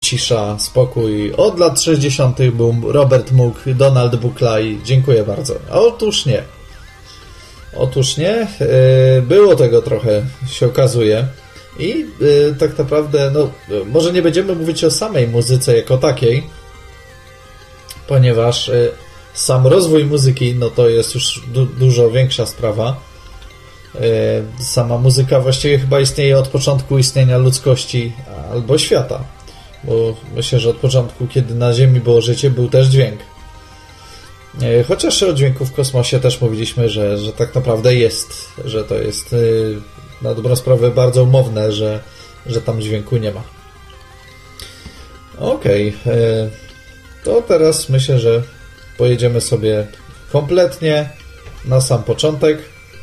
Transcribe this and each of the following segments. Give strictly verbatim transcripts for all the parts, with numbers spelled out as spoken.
cisza, spokój. Od lat sześćdziesiątych był Robert Moog, Donald Buckley. Dziękuję bardzo. A otóż nie. Otóż nie. Było tego trochę, się okazuje. I tak naprawdę, no, może nie będziemy mówić o samej muzyce jako takiej, ponieważ sam rozwój muzyki, no to jest już du- dużo większa sprawa. Sama muzyka właściwie chyba istnieje od początku istnienia ludzkości albo świata, bo myślę, że od początku, kiedy na Ziemi było życie, był też dźwięk. Chociaż o dźwięku w kosmosie też mówiliśmy, że, że tak naprawdę jest, że to jest na dobrą sprawę bardzo umowne, że, że tam dźwięku nie ma. Okej, okay. To teraz myślę, że pojedziemy sobie kompletnie na sam początek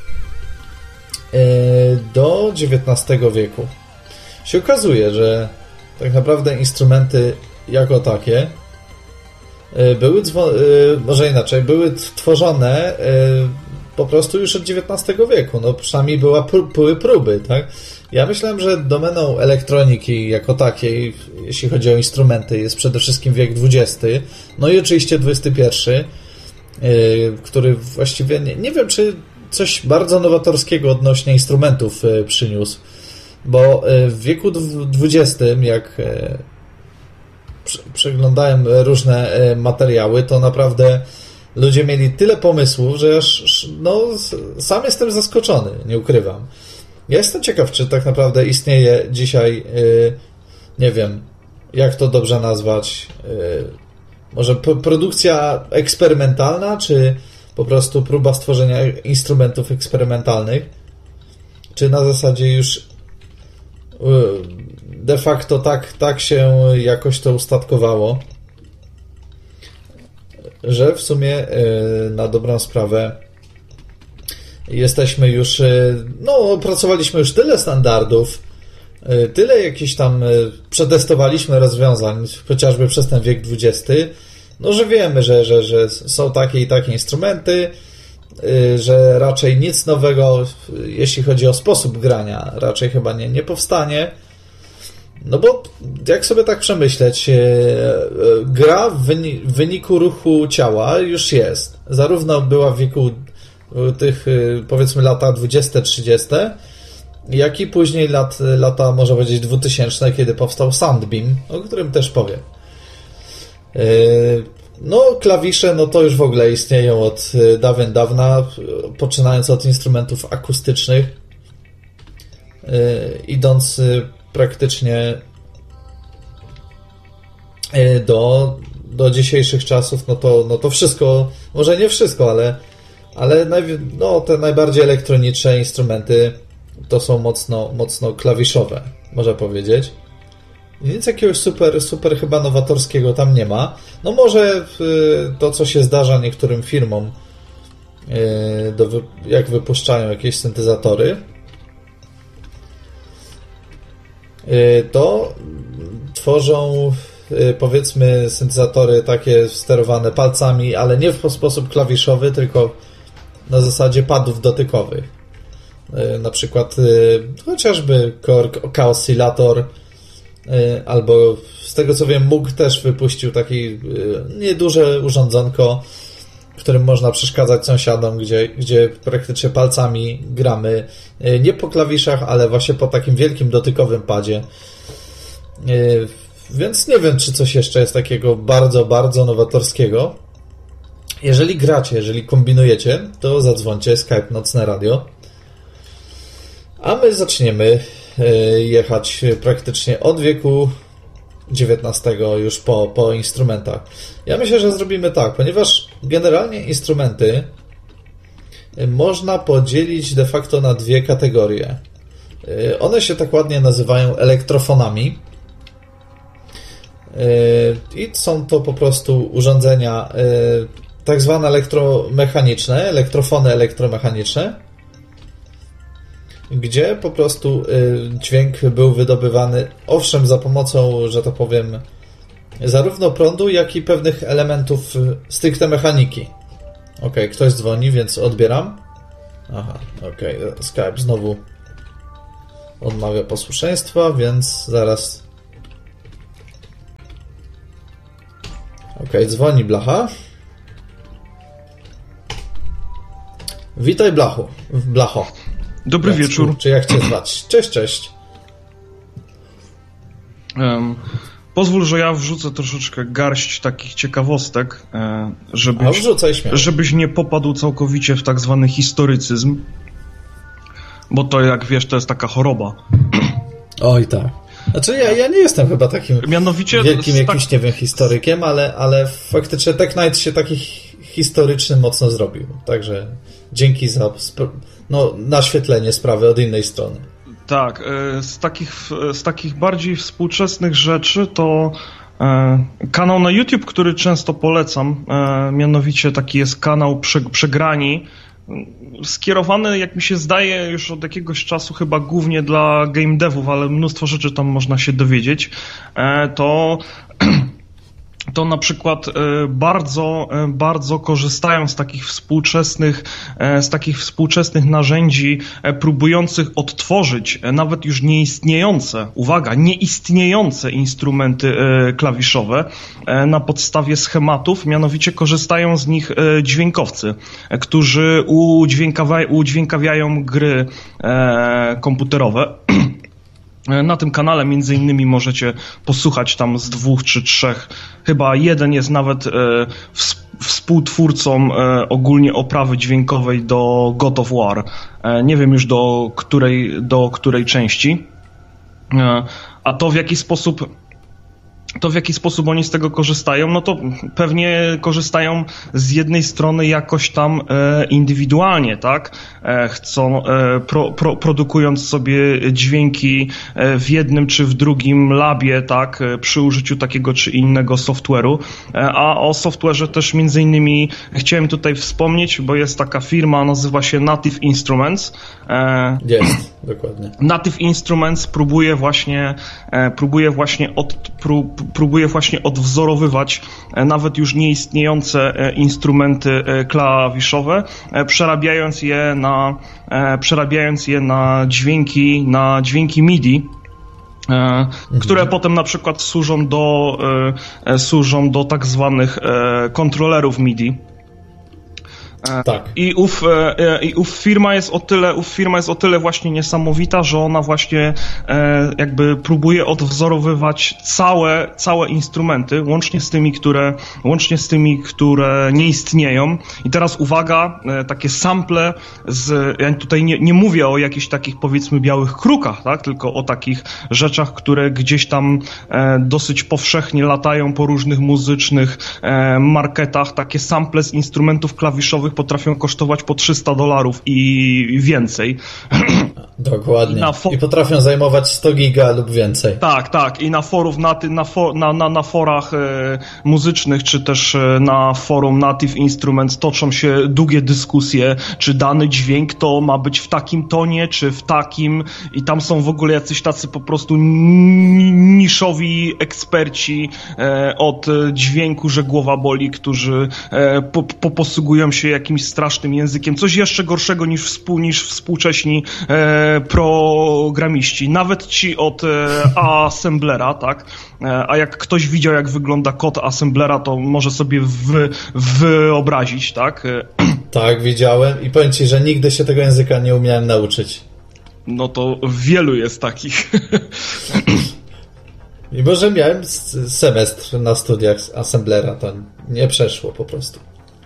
do dziewiętnastego wieku. Się okazuje, że tak naprawdę instrumenty jako takie były, może inaczej, były tworzone po prostu już od dziewiętnastego wieku. No przynajmniej była, były próby, tak? Ja myślałem, że domeną elektroniki jako takiej, jeśli chodzi o instrumenty, jest przede wszystkim wiek dwudziesty, no i oczywiście dwudziesty pierwszy, który właściwie nie, nie wiem, czy coś bardzo nowatorskiego odnośnie instrumentów przyniósł, bo w wieku dwudziestym, jak przeglądałem różne materiały, to naprawdę ludzie mieli tyle pomysłów, że aż, no, sam jestem zaskoczony, nie ukrywam. Ja jestem ciekaw, czy tak naprawdę istnieje dzisiaj, nie wiem, jak to dobrze nazwać, może produkcja eksperymentalna, czy po prostu próba stworzenia instrumentów eksperymentalnych, czy na zasadzie już de facto tak, tak się jakoś to ustatkowało, że w sumie na dobrą sprawę jesteśmy już, no opracowaliśmy już tyle standardów, tyle jakichś tam przetestowaliśmy rozwiązań, chociażby przez ten wiek dwudziesty, no że wiemy, że, że, że są takie i takie instrumenty, że raczej nic nowego, jeśli chodzi o sposób grania, raczej chyba nie, nie powstanie. No bo jak sobie tak przemyśleć, gra w wyniku ruchu ciała już jest. Zarówno była w wieku tych, powiedzmy, lata dwudzieste trzydzieste, jak i później lat, lata, można powiedzieć, dwutysięczne, kiedy powstał Soundbeam, o którym też powiem. No, klawisze, no to już w ogóle istnieją od dawien dawna, poczynając od instrumentów akustycznych, idąc praktycznie do, do dzisiejszych czasów, no to, no to wszystko, może nie wszystko, ale, ale naj, no, te najbardziej elektroniczne instrumenty to są mocno, mocno klawiszowe, można powiedzieć. Nic jakiegoś super, super chyba nowatorskiego tam nie ma. No może to, co się zdarza niektórym firmom, do, jak wypuszczają jakieś syntezatory, to tworzą, powiedzmy, syntezatory takie sterowane palcami, ale nie w sposób klawiszowy, tylko na zasadzie padów dotykowych. Na przykład chociażby Korg Oscillator, albo z tego co wiem, Moog też wypuścił taki nieduże urządzonko, w którym można przeszkadzać sąsiadom, gdzie, gdzie praktycznie palcami gramy, nie po klawiszach, ale właśnie po takim wielkim dotykowym padzie. Więc nie wiem, czy coś jeszcze jest takiego bardzo, bardzo nowatorskiego. Jeżeli gracie, jeżeli kombinujecie, to zadzwońcie, Skype Nocne Radio. A my zaczniemy jechać praktycznie od wieku dziewiętnastego już po, po instrumentach. Ja myślę, że zrobimy tak, ponieważ generalnie instrumenty można podzielić de facto na dwie kategorie. One się tak ładnie nazywają elektrofonami i są to po prostu urządzenia tak zwane elektromechaniczne, elektrofony elektromechaniczne, gdzie po prostu dźwięk był wydobywany, owszem, za pomocą, że to powiem, zarówno prądu, jak i pewnych elementów stricte mechaniki. Ok, ktoś dzwoni, więc odbieram. Aha, ok, Skype znowu odmawia posłuszeństwa, więc zaraz Okej, okay, dzwoni Blacha. Witaj, Blachu. Blacho. Dobry Jacku, wieczór. Czy jak cię zwać? Cześć, cześć. Um, pozwól, że ja wrzucę troszeczkę garść takich ciekawostek, żebyś, A wrzucaj śmiało. żebyś nie popadł całkowicie w tak zwany historycyzm, bo to, jak wiesz, to jest taka choroba. Oj, tak. Znaczy ja, ja nie jestem chyba takim Mianowicie wielkim tak... jakimś, nie wiem, historykiem, ale, ale faktycznie Tech Night się taki historyczny mocno zrobił. Także dzięki za no, naświetlenie sprawy od innej strony. Tak, z takich, z takich bardziej współczesnych rzeczy to kanał na YouTube, który często polecam, mianowicie taki jest kanał Przegrani, skierowany, jak mi się zdaje, już od jakiegoś czasu chyba głównie dla game devów, ale mnóstwo rzeczy tam można się dowiedzieć, to... to na przykład bardzo, bardzo korzystają z takich współczesnych, z takich współczesnych narzędzi próbujących odtworzyć nawet już nieistniejące, uwaga, nieistniejące instrumenty klawiszowe na podstawie schematów, mianowicie korzystają z nich dźwiękowcy, którzy udźwiękawia, udźwiękawiają gry komputerowe. Na tym kanale między innymi możecie posłuchać tam z dwóch czy trzech, chyba jeden jest nawet e, współtwórcą e, ogólnie oprawy dźwiękowej do God of War. E, nie wiem już do której, do której części. E, a to w jaki sposób... to w jaki sposób oni z tego korzystają, no to pewnie korzystają z jednej strony jakoś tam e, indywidualnie, tak? E, chcą, e, pro, pro, produkując sobie dźwięki e, w jednym czy w drugim labie, tak? E, przy użyciu takiego czy innego software'u. E, a o software'ze też między innymi chciałem tutaj wspomnieć, bo jest taka firma, nazywa się Native Instruments. E, jest, dokładnie. Native Instruments próbuje właśnie, e, próbuje właśnie od... Prób, próbuje właśnie odwzorowywać nawet już nieistniejące instrumenty klawiszowe, przerabiając je na, przerabiając je na dźwięki, na dźwięki MIDI, mhm. które potem na przykład służą do, służą do tak zwanych kontrolerów MIDI. Tak. I ów, i ów firma jest o tyle, ów firma jest o tyle właśnie niesamowita, że ona właśnie jakby próbuje odwzorowywać całe, całe instrumenty, łącznie z tymi, które, łącznie z tymi, które nie istnieją. I teraz uwaga, takie sample z, ja tutaj nie, nie mówię o jakichś takich, powiedzmy, białych krukach, tak, tylko o takich rzeczach, które gdzieś tam dosyć powszechnie latają po różnych muzycznych marketach. Takie sample z instrumentów klawiszowych potrafią kosztować po trzysta dolarów i więcej. Dokładnie. I, I potrafią zajmować sto giga lub więcej. Tak, tak. I na forów, na, na, na, na, na forach e, muzycznych, czy też e, na forum Native Instruments toczą się długie dyskusje, czy dany dźwięk to ma być w takim tonie, czy w takim. I tam są w ogóle jacyś tacy po prostu niszowi eksperci e, od dźwięku, że głowa boli, którzy e, po, po posługują się jakimś strasznym językiem. Coś jeszcze gorszego niż, współ, niż współcześni e, programiści, nawet ci od e, assemblera, tak? E, a jak ktoś widział, jak wygląda kod assemblera, to może sobie wy, wyobrazić, tak? E, tak, widziałem i powiem ci, że nigdy się tego języka nie umiałem nauczyć. No to wielu jest takich. Mimo że miałem semestr na studiach assemblera, to nie przeszło po prostu.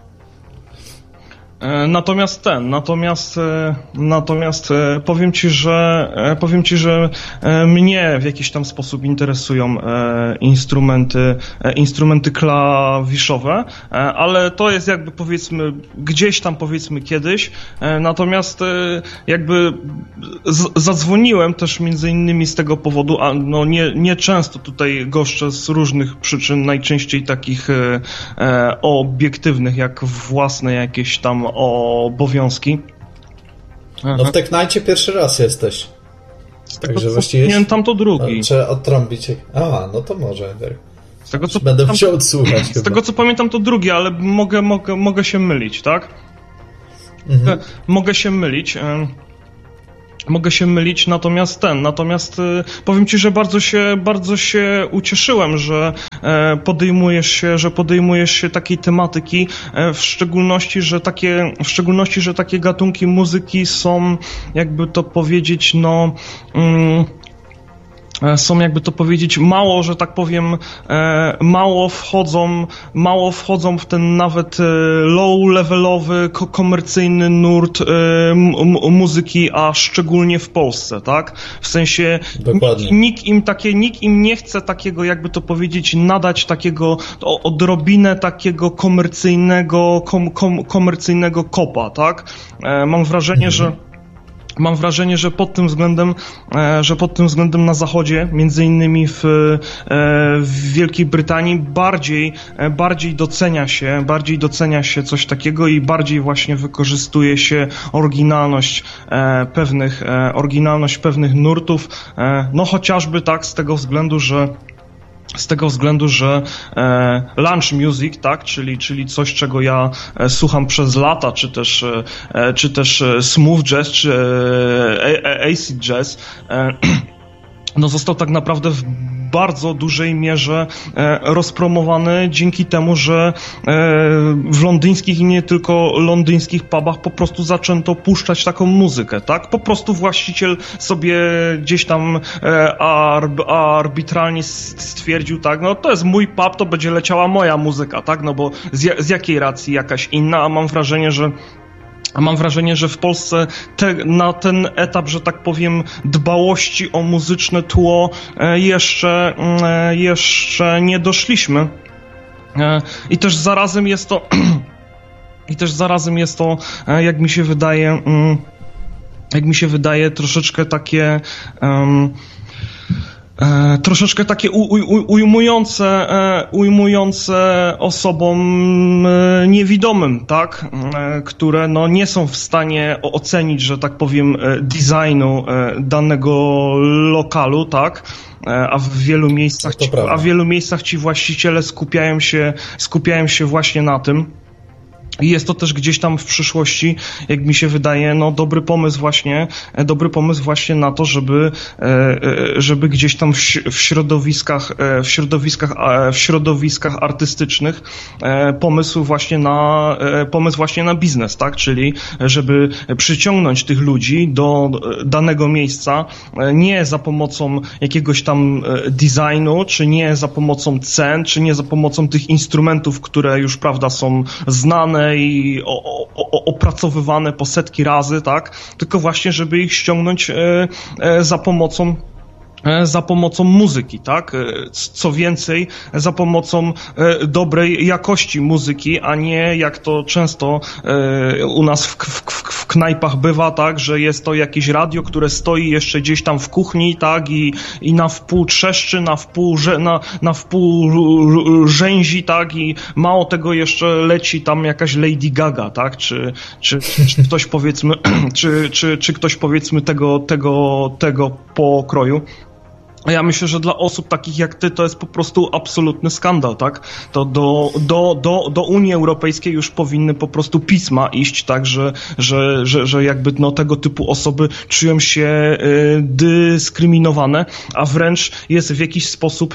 Natomiast ten, natomiast, natomiast powiem ci, że powiem ci, że mnie w jakiś tam sposób interesują instrumenty, instrumenty klawiszowe, ale to jest jakby powiedzmy gdzieś tam powiedzmy kiedyś, natomiast jakby z- zadzwoniłem też między innymi z tego powodu, a no nie, nie często tutaj goszczę z różnych przyczyn, najczęściej takich obiektywnych, jak własne jakieś tam obowiązki. Aha. No w Tech Nightie pierwszy raz jesteś. Z tego Także co właściwie pamiętam to drugi. No, trzeba odtrąbić. A, no to może. Tak. Z tego, co Będę pamiętam, musiał odsłuchać. Z chyba. tego co pamiętam to drugi, ale mogę, mogę, mogę się mylić, tak? Mhm. Mogę się mylić. Mogę się mylić, natomiast ten, natomiast y, powiem ci, że bardzo się, bardzo się ucieszyłem, że e, podejmujesz się, że podejmujesz się takiej tematyki, e, w szczególności, że takie, w szczególności, że takie gatunki muzyki są, jakby to powiedzieć, no, mm, są, jakby to powiedzieć, mało, że tak powiem, e, mało wchodzą, mało wchodzą w ten nawet e, low-levelowy, ko- komercyjny nurt e, m- muzyki, a szczególnie w Polsce, tak? W sensie Dokładnie. nikt im takie, nikt im nie chce takiego, jakby to powiedzieć, nadać takiego o, odrobinę takiego komercyjnego, kom, kom, komercyjnego kopa, tak? E, mam wrażenie, mhm. że Mam wrażenie, że pod tym względem, że pod tym względem na Zachodzie, między innymi w, w Wielkiej Brytanii, bardziej, bardziej docenia się, bardziej docenia się coś takiego i bardziej właśnie wykorzystuje się oryginalność pewnych, oryginalność pewnych nurtów, no chociażby tak z tego względu, że Z tego względu, że e, lounge music, tak, czyli, czyli coś, czego ja e, słucham przez lata, czy też, e, czy też smooth jazz, czy e, acid jazz, e, no został tak naprawdę w bardzo dużej mierze e, rozpromowany dzięki temu, że e, w londyńskich i nie tylko londyńskich pubach po prostu zaczęto puszczać taką muzykę, tak? Po prostu właściciel sobie gdzieś tam e, arb, arbitralnie stwierdził, tak, no to jest mój pub, to będzie leciała moja muzyka, tak? No bo z, z jakiej racji jakaś inna, a mam wrażenie, że A mam wrażenie, że w Polsce te, na ten etap, że tak powiem, dbałości o muzyczne tło jeszcze, jeszcze nie doszliśmy. I też zarazem jest to, i też zarazem jest to, jak mi się wydaje, jak mi się wydaje, troszeczkę takie um, E, troszeczkę takie u, u, ujmujące, e, ujmujące osobom e, niewidomym, tak, e, które no nie są w stanie ocenić, że tak powiem, e, designu e, danego lokalu, tak, e, a w wielu miejscach, ci, a w wielu miejscach ci właściciele skupiają się, skupiają się właśnie na tym. I jest to też gdzieś tam w przyszłości, jak mi się wydaje, no dobry pomysł właśnie, dobry pomysł właśnie na to, żeby, żeby gdzieś tam w środowiskach, w środowiskach, w środowiskach artystycznych pomysł właśnie na, pomysł właśnie na biznes, tak? Czyli żeby przyciągnąć tych ludzi do danego miejsca nie za pomocą jakiegoś tam designu, czy nie za pomocą cen, czy nie za pomocą tych instrumentów, które już, prawda, są znane i o, o, opracowywane po setki razy, tak? Tylko właśnie, żeby ich ściągnąć e, e, za pomocą za pomocą muzyki, tak? Co więcej, za pomocą dobrej jakości muzyki, a nie jak to często u nas w, w, w knajpach bywa, tak? Że jest to jakieś radio, które stoi jeszcze gdzieś tam w kuchni, tak? I, i na wpół trzeszczy, na wpół, na, na wpół rzęzi, tak? I mało tego jeszcze leci tam jakaś Lady Gaga, tak? Czy, czy, czy ktoś powiedzmy, czy, czy, czy ktoś powiedzmy tego, tego, tego pokroju. Ja myślę, że dla osób takich jak ty to jest po prostu absolutny skandal, tak? To do, do, do, do Unii Europejskiej już powinny po prostu pisma iść, tak? Że, że, że, że jakby no, tego typu osoby czują się y, dyskryminowane, a wręcz jest w jakiś sposób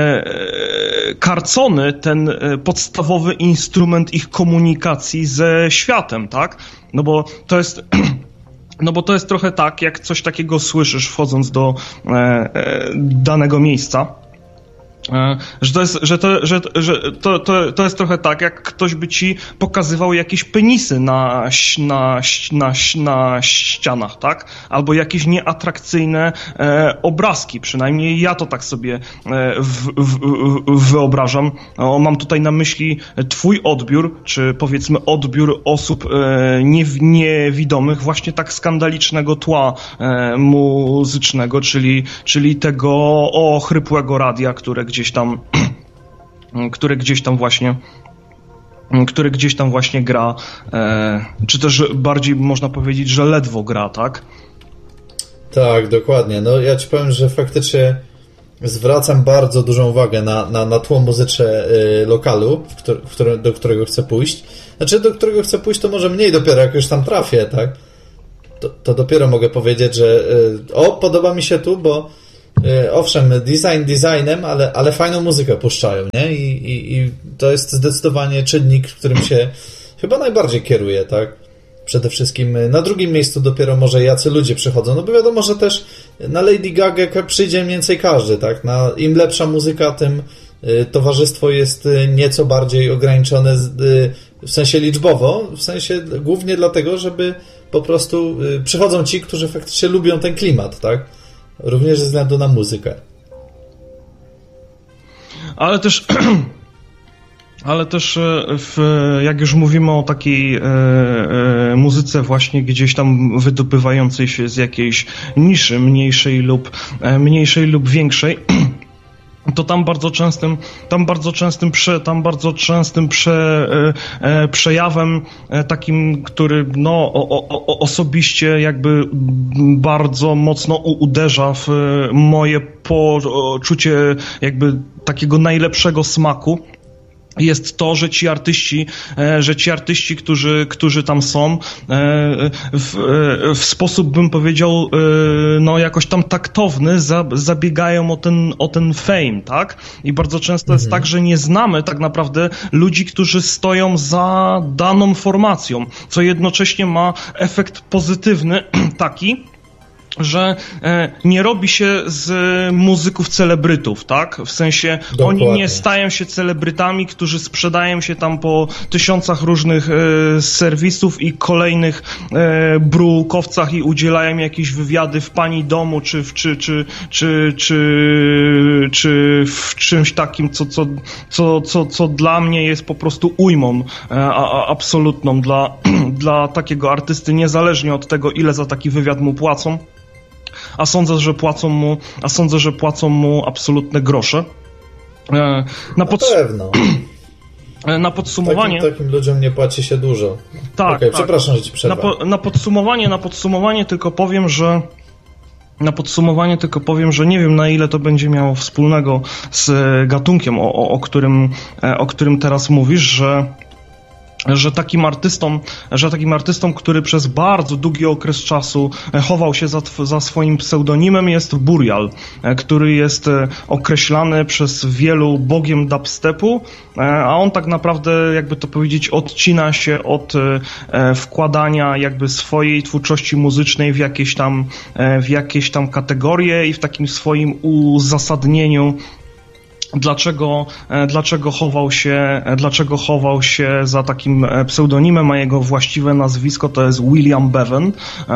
y, karcony ten y, podstawowy instrument ich komunikacji ze światem, tak? No bo to jest... No bo to jest trochę tak, jak coś takiego słyszysz wchodząc do e, e, danego miejsca, e, że to jest, że to, że, że to, to, to jest trochę tak, jak ktoś by ci pokazywał jakieś penisy na, na, na, na ścianach, tak? Albo jakieś nieatrakcyjne e, obrazki, przynajmniej ja to tak sobie e, w, w, w, wyobrażam. O, mam tutaj na myśli twój odbiór, czy powiedzmy odbiór osób e, nie, niewidomych, właśnie tak skandalicznego tła e, muzycznego, czyli, czyli tego ochrypłego radia, które gdzieś tam, które gdzieś tam właśnie który gdzieś tam właśnie gra, e, czy też bardziej można powiedzieć, że ledwo gra, tak? Tak, dokładnie. No ja ci powiem, że faktycznie zwracam bardzo dużą uwagę na, na, na tło muzyczne y, lokalu, w któr, w którym, do którego chcę pójść. Znaczy, do którego chcę pójść, to może mniej dopiero, jak już tam trafię, tak? to, to dopiero mogę powiedzieć, że o, podoba mi się tu, bo owszem, design designem, ale, ale fajną muzykę puszczają, nie? I, i, i to jest zdecydowanie czynnik, którym się chyba najbardziej kieruje, tak? Przede wszystkim na drugim miejscu dopiero może jacy ludzie przychodzą, no bo wiadomo, że też na Lady Gaga przyjdzie mniej więcej każdy, tak? Na, im lepsza muzyka, tym towarzystwo jest nieco bardziej ograniczone w sensie liczbowo, w sensie głównie dlatego, żeby po prostu przychodzą ci, którzy faktycznie lubią ten klimat, tak? Również ze względu na muzykę. Ale też ale też w, jak już mówimy o takiej e, e, muzyce właśnie gdzieś tam wydobywającej się z jakiejś niszy, mniejszej lub e, mniejszej lub większej, to tam bardzo częstym, tam bardzo częstym, prze, tam bardzo częstym prze, e, e, przejawem e, takim, który no, o, o, osobiście jakby bardzo mocno uderza w moje poczucie jakby takiego najlepszego smaku, jest to, że ci artyści, że ci artyści, którzy, którzy tam są, w, w sposób, bym powiedział, no jakoś tam taktowny zabiegają o ten, o ten fame, tak? I bardzo często mhm. jest tak, że nie znamy tak naprawdę ludzi, którzy stoją za daną formacją, co jednocześnie ma efekt pozytywny taki, że e, nie robi się z muzyków celebrytów, tak? W sensie Dokładnie. Oni nie stają się celebrytami, którzy sprzedają się tam po tysiącach różnych e, serwisów i kolejnych e, brukowcach i udzielają jakieś wywiady w pani domu, czy w, czy, czy, czy, czy, czy w czymś takim, co, co, co, co, co dla mnie jest po prostu ujmą e, a, absolutną dla, dla takiego artysty, niezależnie od tego, ile za taki wywiad mu płacą. A sądzę, że płacą mu, a sądzę, że płacą mu absolutne grosze. Na, pod... na pewno. Na podsumowanie. Takim, takim ludziom nie płaci się dużo. Tak. Okay, tak. Przepraszam, że ci przerwałem. Na, po, na podsumowanie, na podsumowanie tylko powiem, że Na podsumowanie tylko powiem, że nie wiem, na ile to będzie miało wspólnego z gatunkiem, o, o, o którym, o którym teraz mówisz, że że takim artystą, że takim artystą, który przez bardzo długi okres czasu chował się za, za swoim pseudonimem, jest Burial, który jest określany przez wielu bogiem dubstepu, a on tak naprawdę, jakby to powiedzieć, odcina się od wkładania jakby swojej twórczości muzycznej w jakieś tam, w jakieś tam kategorie i w takim swoim uzasadnieniu, Dlaczego, dlaczego, chował się, dlaczego chował się za takim pseudonimem, a jego właściwe nazwisko to jest William Bevan.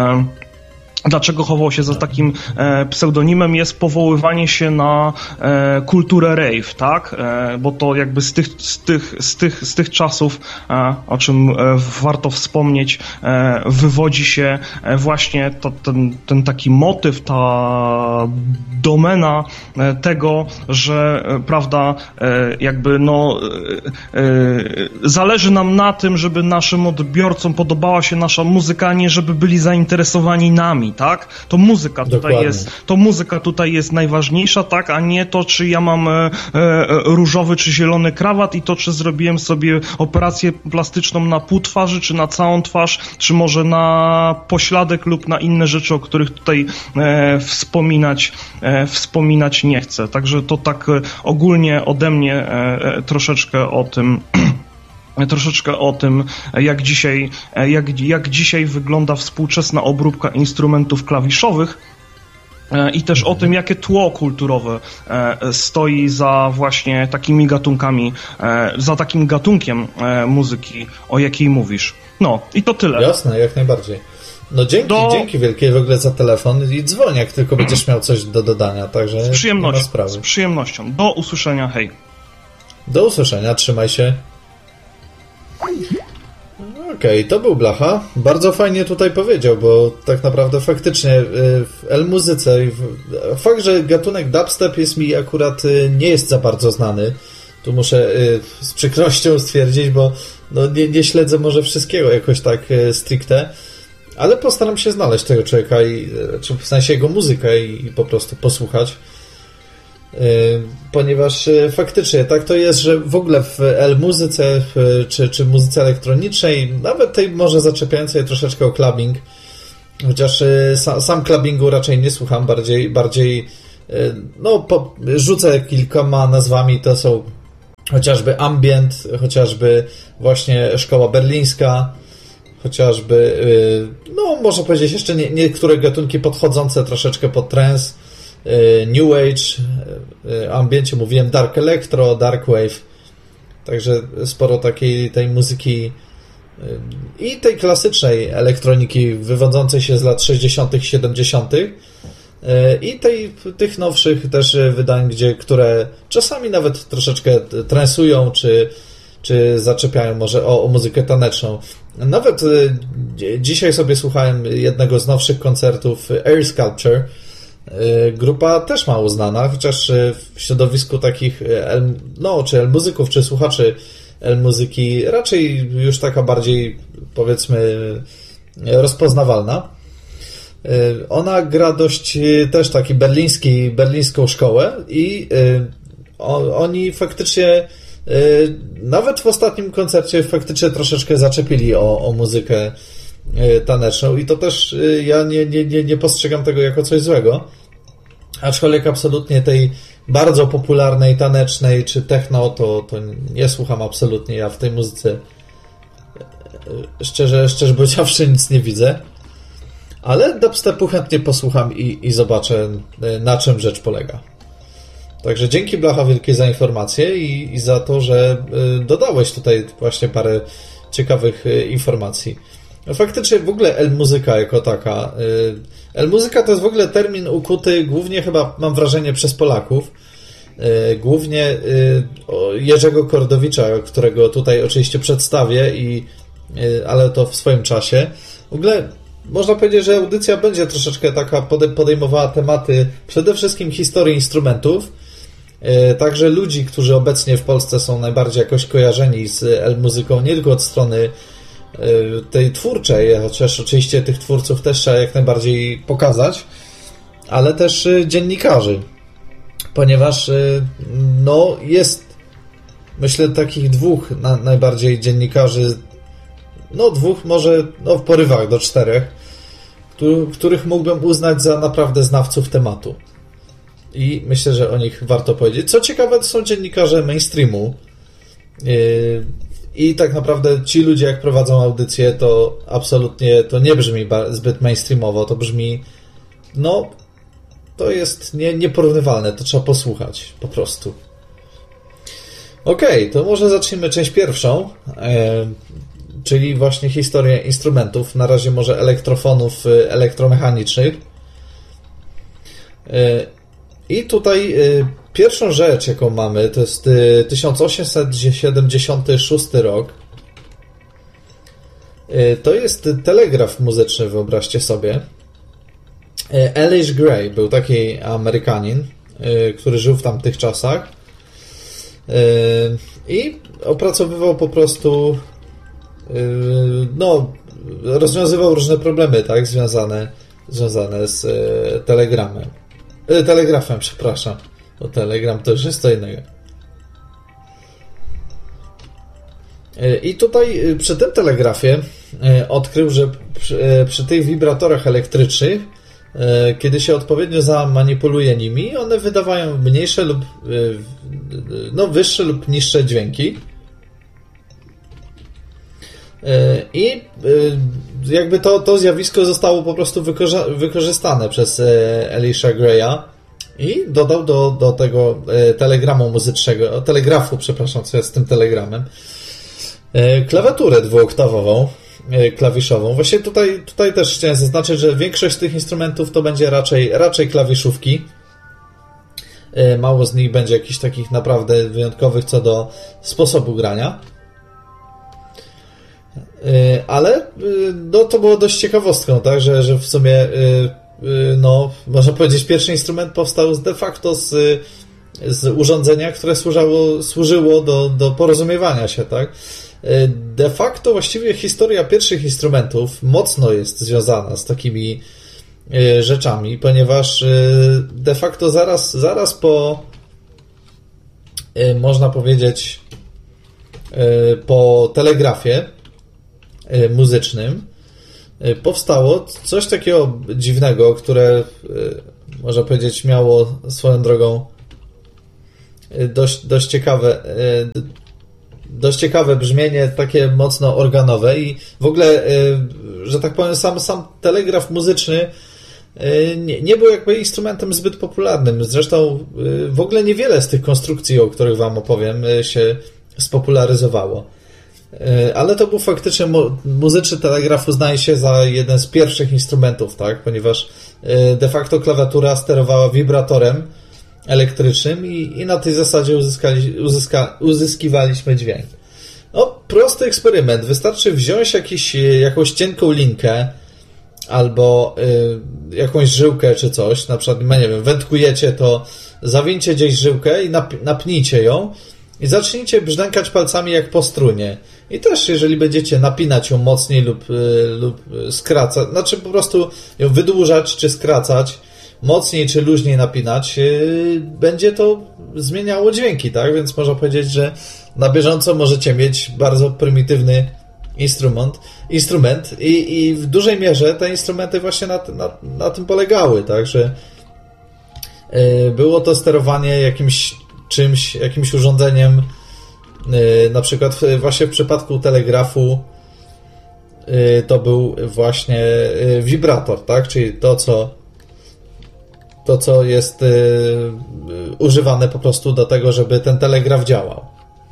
Dlaczego chował się za takim e, pseudonimem, jest powoływanie się na e, kulturę rave, tak? E, bo to jakby z tych, z tych, z tych, z tych czasów, e, o czym e, warto wspomnieć, e, wywodzi się e, właśnie to, ten, ten taki motyw, ta domena e, tego, że e, prawda, e, jakby no e, e, zależy nam na tym, żeby naszym odbiorcom podobała się nasza muzyka, a nie żeby byli zainteresowani nami. Tak? To muzyka tutaj Dokładnie. jest, to muzyka tutaj jest najważniejsza, tak, a nie to, czy ja mam e, e, różowy czy zielony krawat i to, czy zrobiłem sobie operację plastyczną na pół twarzy, czy na całą twarz, czy może na pośladek lub na inne rzeczy, o których tutaj e, wspominać, e, wspominać nie chcę. Także to tak e, ogólnie ode mnie e, troszeczkę o tym Troszeczkę o tym, jak dzisiaj, jak, jak dzisiaj wygląda współczesna obróbka instrumentów klawiszowych i też o tym, jakie tło kulturowe stoi za właśnie takimi gatunkami, za takim gatunkiem muzyki, o jakiej mówisz. No, i to tyle. Jasne, jak najbardziej. No dzięki, do... dzięki wielkie w ogóle za telefon i dzwoń, jak tylko będziesz miał coś do dodania, także z przyjemnością, nie ma sprawy. Z przyjemnością. Do usłyszenia, hej. Do usłyszenia, trzymaj się. Okej, okay, to był Blacha. Bardzo fajnie tutaj powiedział, bo tak naprawdę faktycznie w L-muzyce fakt, że gatunek dubstep jest mi akurat nie jest za bardzo znany. Tu muszę z przykrością stwierdzić, bo no nie, nie śledzę może wszystkiego jakoś tak stricte, ale postaram się znaleźć tego człowieka, i, czy w sensie jego muzykę i, i po prostu posłuchać. Ponieważ faktycznie tak to jest, że w ogóle w L-muzyce czy, czy muzyce elektronicznej, nawet tej może zaczepiającej troszeczkę o clubbing, chociaż sam, sam clubbingu raczej nie słucham, bardziej, bardziej no, po, rzucę kilkoma nazwami, to są chociażby ambient, chociażby właśnie szkoła berlińska, chociażby, no można powiedzieć jeszcze nie, niektóre gatunki podchodzące troszeczkę pod trance, new age, ambiencie mówiłem dark electro, dark wave, także sporo takiej tej muzyki i tej klasycznej elektroniki wywodzącej się z lat sześćdziesiątych, siedemdziesiątych i tej, tych nowszych też wydań, gdzie, które czasami nawet troszeczkę transują, czy, czy zaczepiają może o, o muzykę taneczną. Nawet dzisiaj sobie słuchałem jednego z nowszych koncertów Air Sculpture. Grupa też mało znana, chociaż w środowisku takich el, no, czy el-muzyków, czy słuchaczy el-muzyki raczej już taka bardziej, powiedzmy, rozpoznawalna. Ona gra dość też taki berliński, berlińską szkołę i o, oni faktycznie nawet w ostatnim koncercie faktycznie troszeczkę zaczepili o, o muzykę taneczną i to też ja nie, nie, nie, nie postrzegam tego jako coś złego, aczkolwiek absolutnie tej bardzo popularnej tanecznej czy techno to, to nie słucham absolutnie, ja w tej muzyce szczerze, szczerze powiedziawszy nic nie widzę, ale dubstepu chętnie posłucham i, i zobaczę, na czym rzecz polega. Także dzięki Blacha wielkie za informację i, i za to, że dodałeś tutaj właśnie parę ciekawych informacji. Faktycznie w ogóle el-muzyka jako taka. El-muzyka to jest w ogóle termin ukuty głównie chyba, mam wrażenie, przez Polaków. Głównie Jerzego Kordowicza, którego tutaj oczywiście przedstawię, i, ale to w swoim czasie. W ogóle można powiedzieć, że audycja będzie troszeczkę taka podejmowała tematy przede wszystkim historii instrumentów, także ludzi, którzy obecnie w Polsce są najbardziej jakoś kojarzeni z el-muzyką, nie tylko od strony tej twórczej, chociaż oczywiście tych twórców też trzeba jak najbardziej pokazać, ale też dziennikarzy, ponieważ no jest, myślę, takich dwóch na, najbardziej dziennikarzy, no dwóch, może no w porywach do czterech, których mógłbym uznać za naprawdę znawców tematu. I myślę, że o nich warto powiedzieć. Co ciekawe, to są dziennikarze mainstreamu. I tak naprawdę ci ludzie, jak prowadzą audycję, to absolutnie to nie brzmi zbyt mainstreamowo. To brzmi, no, to jest nie, nieporównywalne. To trzeba posłuchać po prostu. Okej, okay, to może zacznijmy część pierwszą, czyli właśnie historię instrumentów, na razie może elektrofonów elektromechanicznych. I tutaj pierwszą rzecz, jaką mamy, to jest tysiąc osiemset siedemdziesiąty szósty rok. To jest telegraf muzyczny, wyobraźcie sobie. Elisha Gray był taki Amerykanin, który żył w tamtych czasach i opracowywał po prostu, no, rozwiązywał różne problemy, tak, związane, związane z telegramem. Telegrafem, przepraszam, bo telegram to już jest co innego. I tutaj przy tym telegrafie odkrył, że przy, przy tych wibratorach elektrycznych, kiedy się odpowiednio zamanipuluje nimi, one wydawają mniejsze lub no wyższe lub niższe dźwięki. I jakby to, to zjawisko zostało po prostu wykorza- wykorzystane przez Elisha Graya i dodał do, do tego telegramu muzycznego, telegrafu, przepraszam, co jest z tym telegramem, klawiaturę dwuoktawową, klawiszową. Właśnie tutaj, tutaj też chciałem zaznaczyć, że większość z tych instrumentów to będzie raczej, raczej klawiszówki. Mało z nich będzie jakichś takich naprawdę wyjątkowych co do sposobu grania. Ale no, to było dość ciekawostką, tak, że, że w sumie no, można powiedzieć, pierwszy instrument powstał de facto z, z urządzenia, które służało, służyło do, do porozumiewania się, tak. De facto właściwie historia pierwszych instrumentów mocno jest związana z takimi rzeczami, ponieważ de facto zaraz, zaraz po, można powiedzieć, po telegrafie muzycznym powstało coś takiego dziwnego, które można powiedzieć miało swoją drogą dość, dość ciekawe dość ciekawe brzmienie, takie mocno organowe i w ogóle, że tak powiem, sam, sam telegraf muzyczny nie, nie był jakby instrumentem zbyt popularnym. Zresztą w ogóle niewiele z tych konstrukcji, o których wam opowiem, się spopularyzowało. Ale to był faktycznie mu- muzyczny telegraf uznaje się za jeden z pierwszych instrumentów, tak? Ponieważ de facto klawiatura sterowała wibratorem elektrycznym i, i na tej zasadzie uzyskali, uzyska, uzyskiwaliśmy dźwięk. No, prosty eksperyment. Wystarczy wziąć jakiś, jakąś cienką linkę albo y, jakąś żyłkę czy coś, na przykład, no nie wiem, wędkujecie, to zawincie gdzieś żyłkę i nap, napnijcie ją i zacznijcie brzdękać palcami jak po strunie. I też, jeżeli będziecie napinać ją mocniej lub, y, lub skracać, znaczy po prostu ją wydłużać czy skracać, mocniej czy luźniej napinać, yy, będzie to zmieniało dźwięki, tak? Więc można powiedzieć, że na bieżąco możecie mieć bardzo prymitywny instrument, instrument i, i w dużej mierze te instrumenty właśnie na, na, na tym polegały, tak? Że yy, było to sterowanie jakimś czymś, jakimś urządzeniem, yy, na przykład w, właśnie w przypadku telegrafu yy, to był właśnie yy, wibrator, tak? Czyli to, co to, co jest y, y, używane po prostu do tego, żeby ten telegraf działał.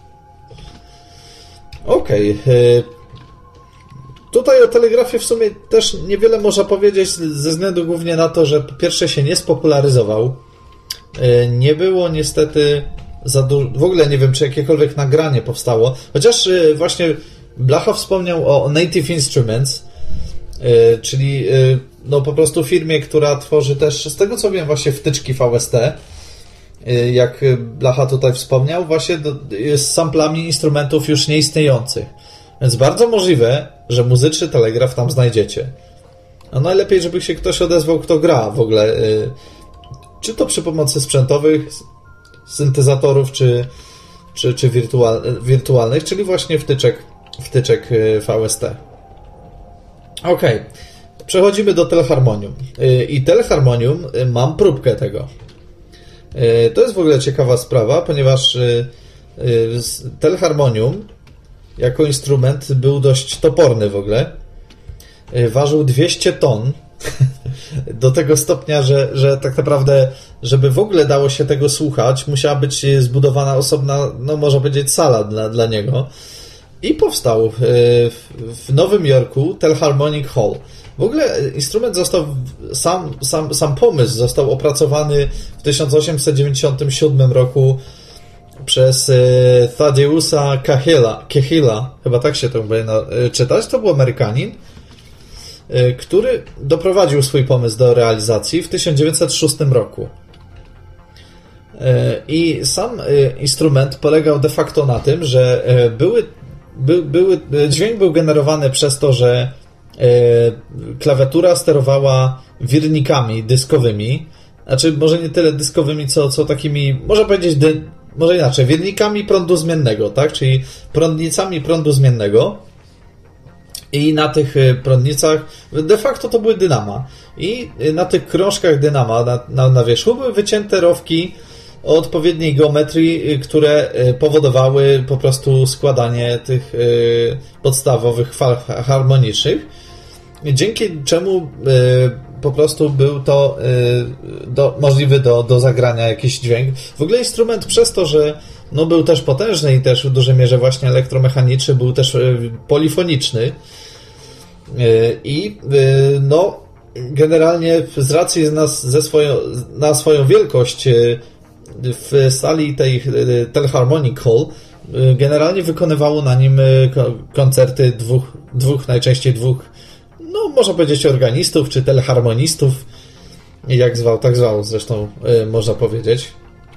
Okej. Okay. Tutaj o telegrafie w sumie też niewiele można powiedzieć ze względu głównie na to, że po pierwsze się nie spopularyzował. Y, nie było niestety za dużo... W ogóle nie wiem, czy jakiekolwiek nagranie powstało. Chociaż y, właśnie Blacha wspomniał o Native Instruments, y, czyli... Y, no po prostu firmie, która tworzy też, z tego co wiem, właśnie wtyczki V S T, jak Blacha tutaj wspomniał, właśnie z samplami instrumentów już nieistniejących. Więc bardzo możliwe, że muzyczny telegraf tam znajdziecie. A najlepiej, żeby się ktoś odezwał, kto gra w ogóle, czy to przy pomocy sprzętowych, syntezatorów, czy, czy, czy wirtual, wirtualnych, czyli właśnie wtyczek, wtyczek V S T. Okej. Okay. Przechodzimy do Telharmonium. I Telharmonium, mam próbkę tego. To jest w ogóle ciekawa sprawa, ponieważ Telharmonium jako instrument był dość toporny w ogóle. Ważył dwieście ton. Do tego stopnia, że, że tak naprawdę, żeby w ogóle dało się tego słuchać, musiała być zbudowana osobna, no można powiedzieć, sala dla, dla niego. I powstał w Nowym Jorku Telharmonic Hall. W ogóle instrument został, sam, sam, sam pomysł został opracowany w tysiąc osiemset dziewięćdziesiątym siódmym roku przez Thaddeusza Cahilla, Cahilla, chyba tak się to będzie czytać, to był Amerykanin, który doprowadził swój pomysł do realizacji w tysiąc dziewięćset szóstym roku. I sam instrument polegał de facto na tym, że były, by, były, dźwięk był generowany przez to, że klawiatura sterowała wirnikami dyskowymi, znaczy może nie tyle dyskowymi, co, co takimi, można powiedzieć, dy, może inaczej, wirnikami prądu zmiennego, tak, czyli prądnicami prądu zmiennego i na tych prądnicach de facto to były dynama i na tych krążkach dynama na, na, na wierzchu były wycięte rowki o odpowiedniej geometrii, które powodowały po prostu składanie tych podstawowych fal harmonicznych, dzięki czemu y, po prostu był to y, do, możliwy do, do zagrania jakiś dźwięk. W ogóle instrument przez to, że no, był też potężny i też w dużej mierze właśnie elektromechaniczny, był też y, polifoniczny y, i y, no generalnie z racji na, ze swoją, na swoją wielkość y, w sali tej y, Telharmonic Hall y, generalnie wykonywało na nim y, koncerty dwóch, dwóch, najczęściej dwóch, no można powiedzieć organistów, czy telharmonistów, jak zwał, tak zwał zresztą yy, można powiedzieć.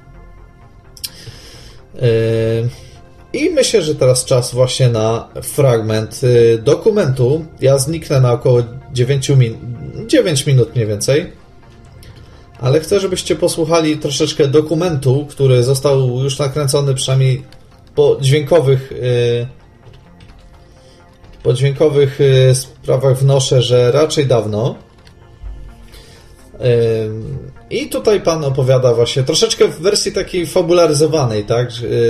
Yy, I myślę, że teraz czas właśnie na fragment yy, dokumentu. Ja zniknę na około dziewięć min- dziewięć minut mniej więcej, ale chcę, żebyście posłuchali troszeczkę dokumentu, który został już nakręcony przynajmniej po dźwiękowych yy, po dźwiękowych sprawach wnoszę, że raczej dawno. I tutaj pan opowiada właśnie troszeczkę w wersji takiej fabularyzowanej, tak?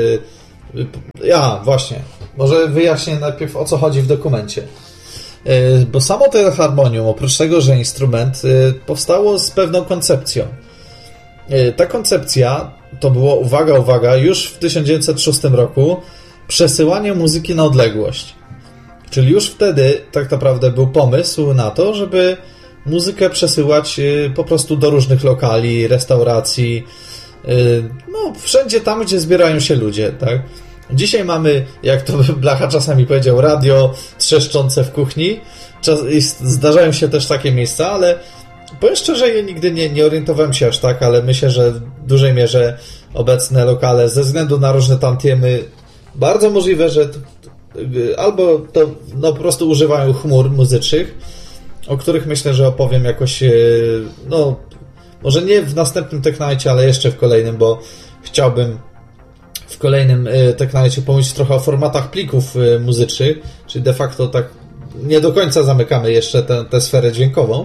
Ja, właśnie. Może wyjaśnię najpierw, o co chodzi w dokumencie. Bo samo Telharmonium, oprócz tego, że instrument, powstało z pewną koncepcją. Ta koncepcja to było, uwaga, uwaga, już w tysiąc dziewięćset szóstym roku przesyłanie muzyki na odległość. Czyli już wtedy tak naprawdę był pomysł na to, żeby muzykę przesyłać po prostu do różnych lokali, restauracji, no wszędzie tam, gdzie zbierają się ludzie, tak? Dzisiaj mamy, jak to Blacha czasami powiedział, radio trzeszczące w kuchni. Zdarzają się też takie miejsca, ale powiem szczerze, ja nigdy nie, nie orientowałem się aż tak, ale myślę, że w dużej mierze obecne lokale, ze względu na różne tantiemy, bardzo możliwe, że to, albo to no, po prostu używają chmur muzycznych, o których myślę, że opowiem jakoś, no może nie w następnym Tech-Nightie, ale jeszcze w kolejnym, bo chciałbym w kolejnym Tech-Nightie pomówić trochę o formatach plików muzycznych, czyli de facto tak nie do końca zamykamy jeszcze tę, tę sferę dźwiękową.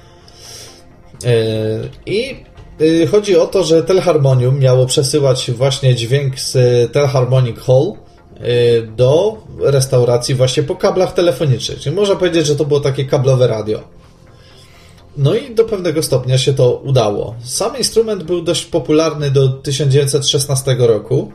I chodzi o to, że Telharmonium miało przesyłać właśnie dźwięk z Telharmonic Hall do restauracji właśnie po kablach telefonicznych. Czyli można powiedzieć, że to było takie kablowe radio. No i do pewnego stopnia się to udało. Sam instrument był dość popularny do tysiąc dziewięćset szesnastego roku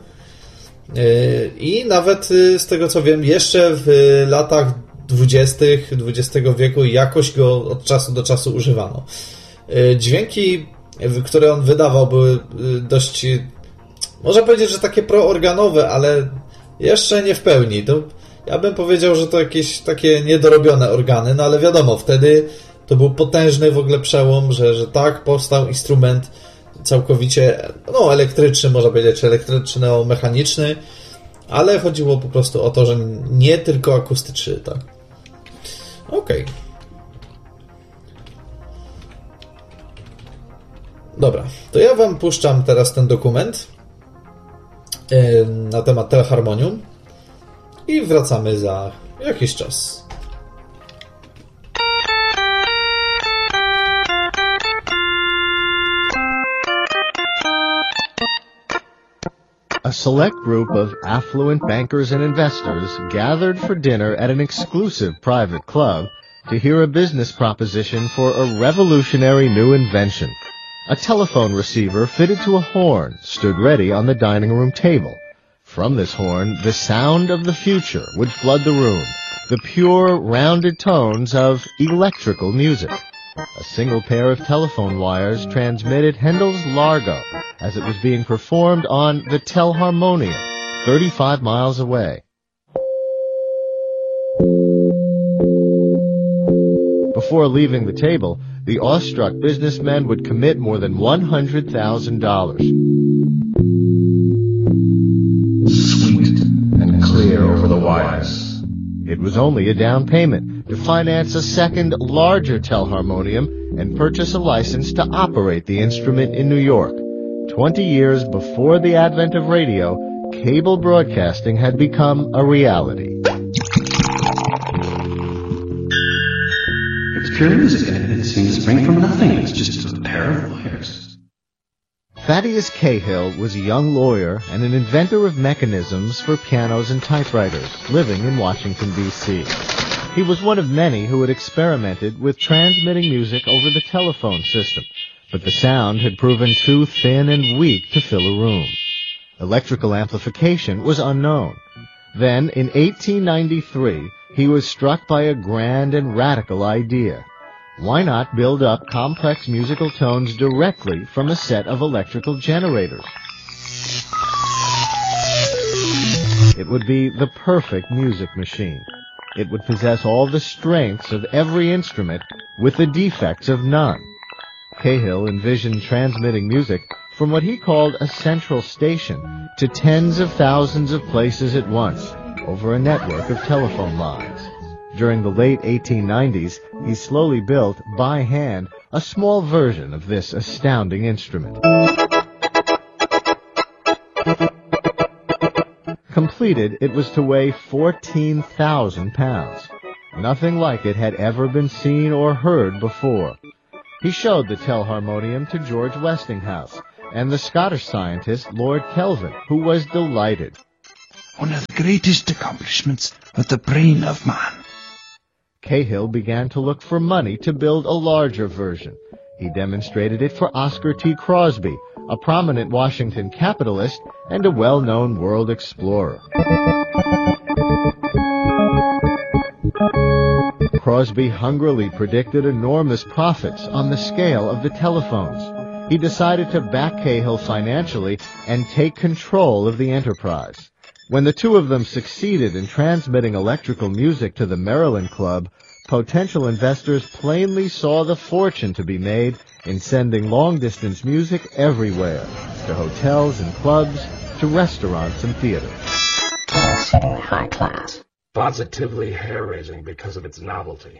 i nawet z tego co wiem, jeszcze w latach dwudziestych dwudziestego wieku jakoś go od czasu do czasu używano. Dźwięki, które on wydawał, były dość, można powiedzieć, że takie proorganowe, ale jeszcze nie w pełni. To ja bym powiedział, że to jakieś takie niedorobione organy, no ale wiadomo, wtedy to był potężny w ogóle przełom, że, że tak powstał instrument całkowicie, no elektryczny, można powiedzieć, elektryczno-mechaniczny, ale chodziło po prostu o to, że nie tylko akustyczny, tak. Okej. Okay. Dobra, to ja wam puszczam teraz ten dokument yy, na temat Telharmonium i wracamy za jakiś czas. A select group of affluent bankers and investors gathered for dinner at an exclusive private club to hear a business proposition for a revolutionary new invention. A telephone receiver fitted to a horn stood ready on the dining room table. From this horn, the sound of the future would flood the room, the pure, rounded tones of electrical music. A single pair of telephone wires transmitted Handel's Largo as it was being performed on the Telharmonium, thirty-five miles away. Before leaving the table, the awestruck businessmen would commit more than one hundred thousand dollars. Sweet and clear over the wires. It was only a down payment to finance a second, larger Telharmonium and purchase a license to operate the instrument in New York. Twenty years before the advent of radio, cable broadcasting had become a reality. It's pure music, and it seems to spring from nothing. It's just a pair of wires. Thaddeus Cahill was a young lawyer and an inventor of mechanisms for pianos and typewriters, living in Washington, D C He was one of many who had experimented with transmitting music over the telephone system, but the sound had proven too thin and weak to fill a room. Electrical amplification was unknown. Then, in eighteen ninety-three, he was struck by a grand and radical idea. Why not build up complex musical tones directly from a set of electrical generators? It would be the perfect music machine. It would possess all the strengths of every instrument with the defects of none. Cahill envisioned transmitting music from what he called a central station to tens of thousands of places at once over a network of telephone lines. During the late eighteen nineties, he slowly built, by hand, a small version of this astounding instrument. Completed, it was to weigh fourteen thousand pounds. Nothing like it had ever been seen or heard before. He showed the telharmonium to George Westinghouse and the Scottish scientist Lord Kelvin, who was delighted. One of the greatest accomplishments of the brain of man. Cahill began to look for money to build a larger version. He demonstrated it for Oscar T. Crosby, a prominent Washington capitalist and a well-known world explorer. Crosby hungrily predicted enormous profits on the scale of the telephones. He decided to back Cahill financially and take control of the enterprise. When the two of them succeeded in transmitting electrical music to the Maryland Club, potential investors plainly saw the fortune to be made in sending long-distance music everywhere, to hotels and clubs, to restaurants and theaters. Considerably high class. Positively hair-raising because of its novelty.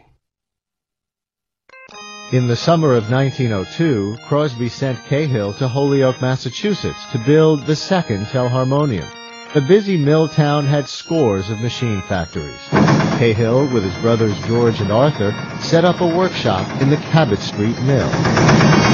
In the summer of nineteen oh two, Crosby sent Cahill to Holyoke, Massachusetts to build the second telharmonium. The busy mill town had scores of machine factories. Cahill, with his brothers George and Arthur, set up a workshop in the Cabot Street Mill.